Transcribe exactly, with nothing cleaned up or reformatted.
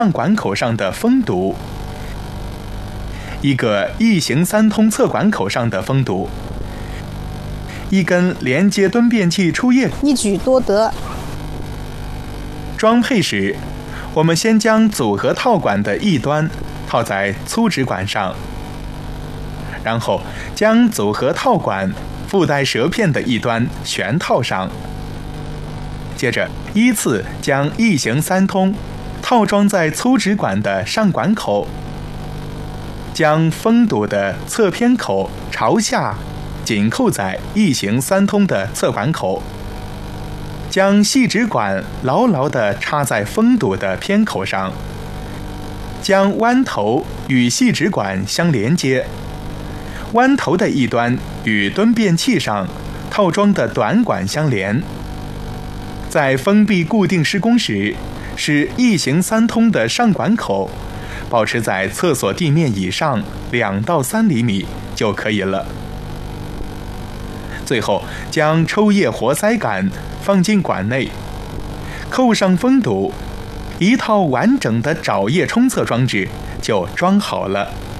上管口上的封堵，一个异形三通侧管口上的封堵，一根连接蹲便器出液， 一举多得。 装配时，我们先将组合套管的一端套在粗直管上，然后将组合套管附带舌片的一端旋套上，接着依次将异形三通套装在粗直管的上管口，将封堵的侧偏口朝下紧扣在异形三通的侧管口，将细直管牢牢地插在封堵的偏口上，将弯头与细直管相连接，弯头的一端与蹲便器上套装的短管相连。在封闭固定施工时，使异形三通的上管口保持在厕所地面以上两到三厘米就可以了。最后，将抽液活塞杆放进管内，扣上封堵，一套完整的找液冲厕装置就装好了。